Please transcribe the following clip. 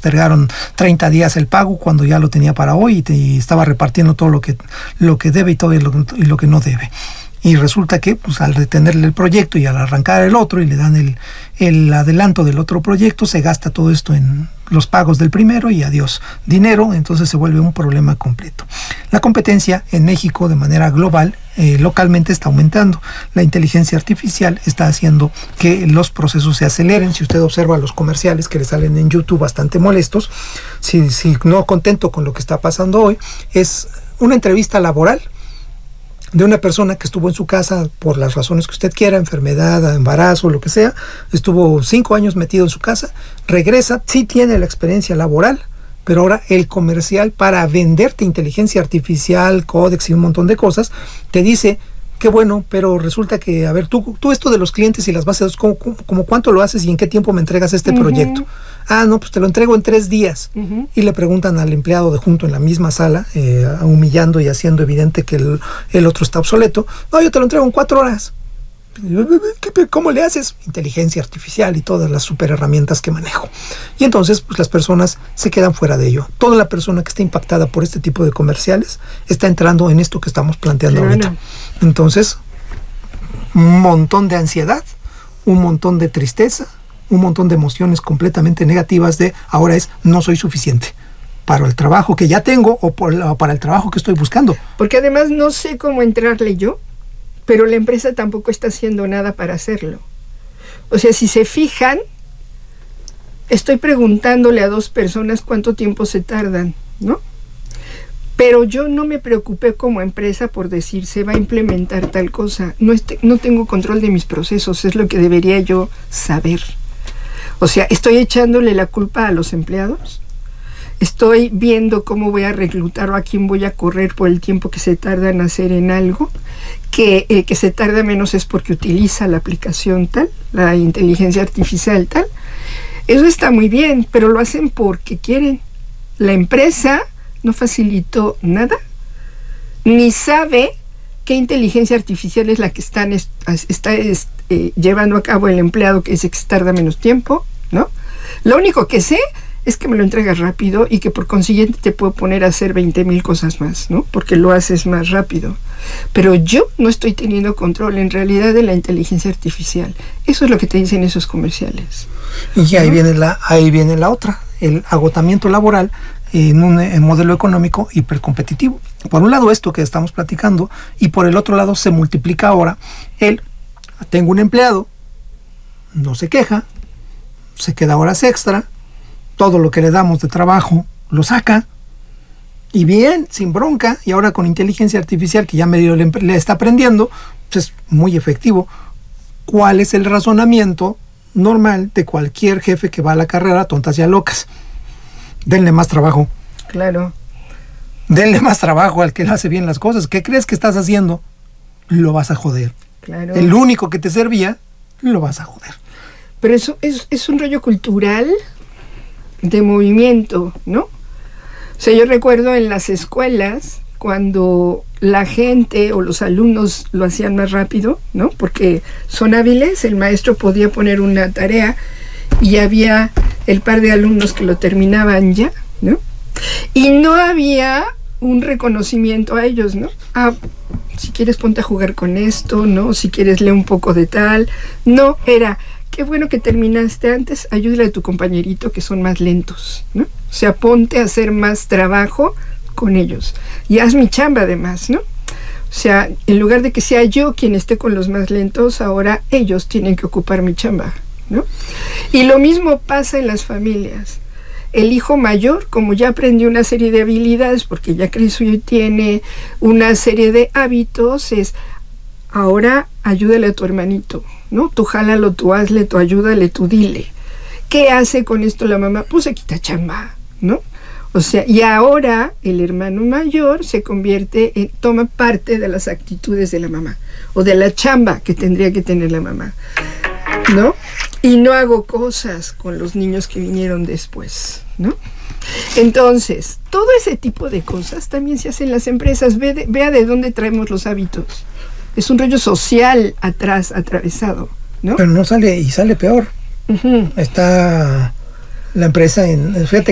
postergaron 30 días el pago cuando ya lo tenía para hoy y estaba repartiendo todo lo que debe y todo lo que no debe. Y resulta que pues, al detenerle el proyecto y al arrancar el otro y le dan el adelanto del otro proyecto, se gasta todo esto en los pagos del primero y adiós dinero, entonces se vuelve un problema completo. La competencia en México de manera global, localmente está aumentando. La inteligencia artificial está haciendo que los procesos se aceleren. Si usted observa los comerciales que le salen en YouTube bastante molestos, si no contento con lo que está pasando hoy, es una entrevista laboral de una persona que estuvo en su casa por las razones que usted quiera, enfermedad, embarazo, lo que sea, estuvo 5 años metido en su casa, regresa, sí tiene la experiencia laboral, pero ahora el comercial para venderte inteligencia artificial, códex y un montón de cosas, te dice, qué bueno, pero resulta que, a ver, tú esto de los clientes y las bases de datos, ¿cómo cuánto lo haces y en qué tiempo me entregas este proyecto? Ah, no, pues te lo entrego en 3 días. Y le preguntan al empleado de junto en la misma sala, humillando y haciendo evidente que el otro está obsoleto. No, yo te lo entrego en 4 horas. ¿Cómo le haces? Inteligencia artificial y todas las super herramientas que manejo. Y entonces, pues las personas se quedan fuera de ello. Toda la persona que está impactada por este tipo de comerciales está entrando en esto que estamos planteando ahorita. Entonces, un montón de ansiedad, un montón de tristeza, un montón de emociones completamente negativas de ahora es no soy suficiente para el trabajo que ya tengo o para el trabajo que estoy buscando. Porque además no sé cómo entrarle yo, pero la empresa tampoco está haciendo nada para hacerlo. O sea, si se fijan, estoy preguntándole a 2 personas cuánto tiempo se tardan, ¿no? Pero yo no me preocupé como empresa por decir se va a implementar tal cosa. No tengo control de mis procesos, es lo que debería yo saber. O sea, estoy echándole la culpa a los empleados. Estoy viendo cómo voy a reclutar o a quién voy a correr por el tiempo que se tarda en hacer en algo, que el que se tarda menos es porque utiliza la aplicación tal, la inteligencia artificial tal. Eso está muy bien, pero lo hacen porque quieren. La empresa no facilitó nada, ni sabe qué inteligencia artificial es la que está llevando a cabo el empleado, que dice que se tarda menos tiempo, ¿no? Lo único que sé es que me lo entregas rápido y que por consiguiente te puedo poner a hacer 20,000 cosas más, ¿no? Porque lo haces más rápido. Pero yo no estoy teniendo control en realidad de la inteligencia artificial. Eso es lo que te dicen esos comerciales. Y ahí viene la otra, el agotamiento laboral en un modelo económico hipercompetitivo. Por un lado esto que estamos platicando y por el otro lado se multiplica ahora tengo un empleado, no se queja, se queda horas extra, todo lo que le damos de trabajo lo saca y bien, sin bronca, y ahora con inteligencia artificial que ya medio le está aprendiendo, pues es muy efectivo. ¿Cuál es el razonamiento normal de cualquier jefe que va a la carrera tontas y a locas? Denle más trabajo. Claro. Denle más trabajo al que hace bien las cosas. ¿Qué crees que estás haciendo? Lo vas a joder. Claro. El único que te servía, lo vas a joder. Pero eso es un rollo cultural de movimiento, ¿no? O sea, yo recuerdo en las escuelas cuando la gente o los alumnos lo hacían más rápido, ¿no? Porque son hábiles, el maestro podía poner una tarea y había el par de alumnos que lo terminaban ya, ¿no? Y no había un reconocimiento a ellos, ¿no? Si quieres ponte a jugar con esto, ¿no? Si quieres lee un poco de tal. No, era, qué bueno que terminaste antes, ayúdale a tu compañerito que son más lentos, ¿no? O sea, ponte a hacer más trabajo con ellos. Y haz mi chamba además, ¿no? O sea, en lugar de que sea yo quien esté con los más lentos, ahora ellos tienen que ocupar mi chamba, ¿no? Y lo mismo pasa en las familias. El hijo mayor, como ya aprendió una serie de habilidades, porque ya creció y tiene una serie de hábitos, es ahora ayúdale a tu hermanito, ¿no? Tú jálalo, tú hazle, tú ayúdale, tú dile. ¿Qué hace con esto la mamá? Pues se quita chamba, ¿no? O sea, y ahora el hermano mayor se convierte en, toma parte de las actitudes de la mamá, o de la chamba que tendría que tener la mamá, ¿no? Y no hago cosas con los niños que vinieron después, ¿no? Entonces, todo ese tipo de cosas también se hace en las empresas. Vea de dónde traemos los hábitos. Es un rollo social atrás, atravesado, ¿no? Pero no sale, y sale peor. Está la empresa fíjate